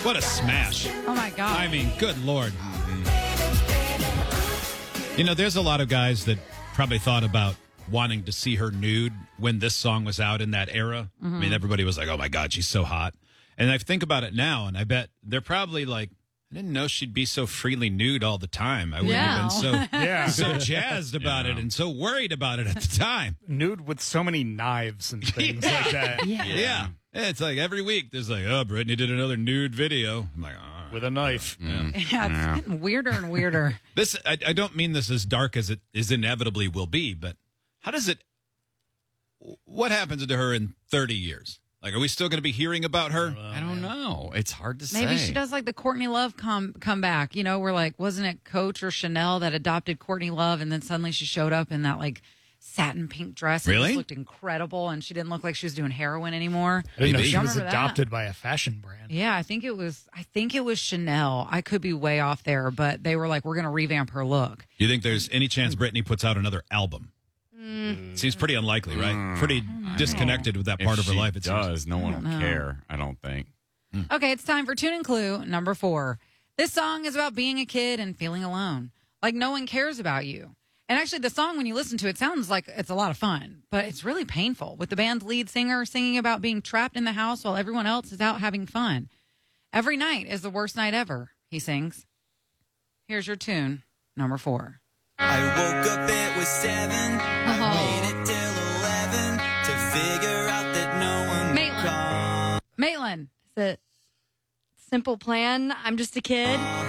What a smash. Oh, my God. I mean, good Lord. You know, there's a lot of guys that probably thought about wanting to see her nude when this song was out in that era. I mean, everybody was like, oh, my God, she's so hot. And I think about it now, and I bet they're probably like, I didn't know she'd be so freely nude all the time. I wouldn't have been so jazzed about it and so worried about it at the time. Nude with so many knives and things like that. Yeah. It's like every week there's like, oh, Brittany did another nude video. I'm like, all right. With a knife. Yeah, it's getting weirder and weirder. This, I don't mean this as dark as it is inevitably will be, but how does it, what happens to her in 30 years? Like, are we still going to be hearing about her? I don't know. It's hard to say. Maybe she does like the Courtney Love come back. You know, we're like, wasn't it Coach or Chanel that adopted Courtney Love, and then suddenly she showed up in that like satin pink dress. And Really? It just looked incredible, and she didn't look like she was doing heroin anymore. I didn't know Maybe. she Y'all was remember that? adopted by a fashion brand. Yeah, I think it was Chanel. I could be way off there, but they were like, we're going to revamp her look. Do you think there's any chance Brittany puts out another album? Seems pretty unlikely, right? Pretty disconnected with that part of her life. It seems. No one will care, I don't think. Okay, it's time for Tune and Clue number 4. This song is about being a kid and feeling alone, like no one cares about you. And actually, the song, when you listen to it, sounds like it's a lot of fun, but it's really painful, with the band's lead singer singing about being trapped in the house while everyone else is out having fun. Every night is the worst night ever, he sings. Here's your tune, number 4. I woke up, it was 7, waited till 11 to figure out that no one would call. Maitland. The Simple Plan. I'm just a kid.